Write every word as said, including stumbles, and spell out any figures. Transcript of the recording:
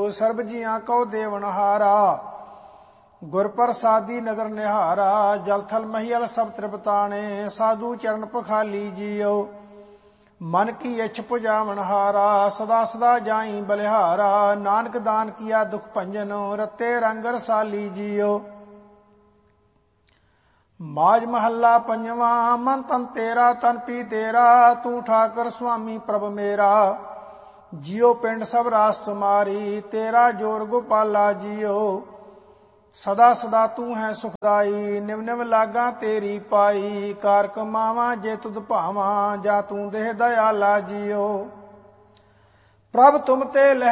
ਸਰਬ ਜੀਆਂ ਕਉ ਦੇਵਨਹਾਰਾ। ਗੁਰ ਪ੍ਰਸਾਦੀ ਨਦਰ ਨਿਹਾਰਾ ਜਲ ਥਲ ਮਹੀਲ ਸਭ ਤ੍ਰਿਪਤਾਣੇ। ਸਾਧੂ ਚਰਨ ਪਖਾਲੀ ਜੀਓ ਮਨ ਕੀ ਇੱਛ ਪੁਜਾਵਨਹਾਰਾ। ਸਦਾ ਸਦਾ ਜਾਈ ਬਲਿਹਾਰਾ ਨਾਨਕ ਦਾਨ ਕੀਆ ਦੁਖ ਭੰਜਨ। ਰਤੇ ਰੰਗ ਰਸਾਲੀ ਜੀਓ। ਮਾਜ ਮਹੱਲਾ ਪੰਜਵਾਂ। ਮਨ ਤਨ ਤੇਰਾ ਤਨ ਪੀ ਤੇਰਾ ਤੂੰ ਠਾਕਰ ਸੁਆਮੀ ਪ੍ਰਭ ਮੇਰਾ। ਜਿਉ ਪਿੰਡ ਸਭ ਰਾਸ ਤੁਮਾਰੀ ਤੇਰਾ ਜੋਰ ਗੋਪਾਲਾ ਜੀਓ। ਸਦਾ ਸਦਾ ਤੂੰ ਹੈ ਸੁਖਦਾਈ ਨਿਵ ਨਿਵ ਲਾਗਾ ਤੇਰੀ ਪਾਈ। ਕਾਰ ਕਮਾਵਾਂ ਜੇ ਤੁਧ ਭਾਵਾਂ ਜਾ ਤੂੰ ਦੇਹ ਦਇਆਲਾ ਜੀਓ। ਪ੍ਰਭ ਤੁਮ ਤੇ ਲਹਿ